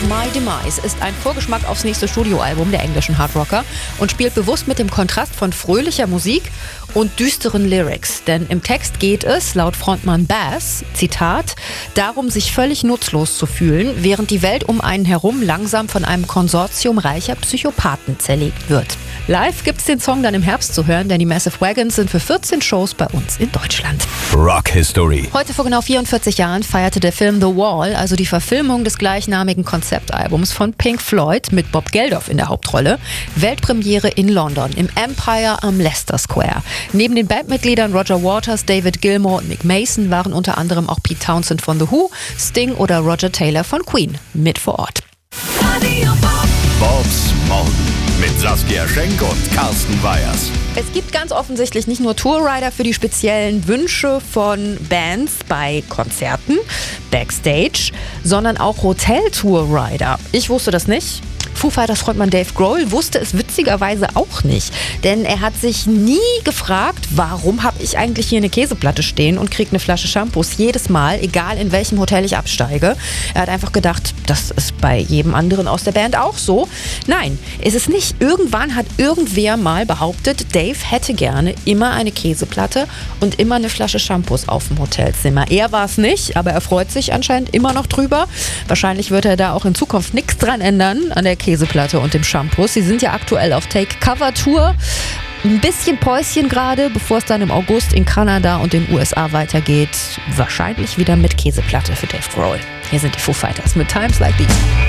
My Demise ist ein Vorgeschmack aufs nächste Studioalbum der englischen Hardrocker und spielt bewusst mit dem Kontrast von fröhlicher Musik und düsteren Lyrics. Denn im Text geht es, laut Frontmann Bass, Zitat, darum, sich völlig nutzlos zu fühlen, während die Welt um einen herum langsam von einem Konsortium reicher Psychopathen zerlegt wird. Live gibt's den Song dann im Herbst zu hören, denn die Massive Wagons sind für 14 Shows bei uns in Deutschland. Rock History. Heute vor genau 44 Jahren feierte der Film The Wall, also die Verfilmung des gleichnamigen Konzeptalbums von Pink Floyd mit Bob Geldof in der Hauptrolle, Weltpremiere in London im Empire am Leicester Square. Neben den Bandmitgliedern Roger Waters, David Gilmour und Nick Mason waren unter anderem auch Pete Townshend von The Who, Sting oder Roger Taylor von Queen mit vor Ort. Bobs Morgen mit Saskia Schenk und Carsten Weyers. Es gibt ganz offensichtlich nicht nur Tourrider für die speziellen Wünsche von Bands bei Konzerten, Backstage, sondern auch Hotel-Tourrider. Ich wusste das nicht. Foo Fighters Frontmann Dave Grohl wusste es witzigerweise auch nicht, denn er hat sich nie gefragt, warum habe ich eigentlich hier eine Käseplatte stehen und kriege eine Flasche Shampoos jedes Mal, egal in welchem Hotel ich absteige. Er hat einfach gedacht, das ist bei jedem anderen aus der Band auch so. Nein, ist es nicht. Irgendwann hat irgendwer mal behauptet, Dave hätte gerne immer eine Käseplatte und immer eine Flasche Shampoos auf dem Hotelzimmer. Er war es nicht, aber er freut sich anscheinend immer noch drüber. Wahrscheinlich wird er da auch in Zukunft nichts dran ändern an der Käseplatte und dem Shampoo. Sie sind ja aktuell auf Take-Cover-Tour. Ein bisschen Päuschen gerade, bevor es dann im August in Kanada und den USA weitergeht. Wahrscheinlich wieder mit Käseplatte für Dave Grohl. Hier sind die Foo Fighters mit Times Like These.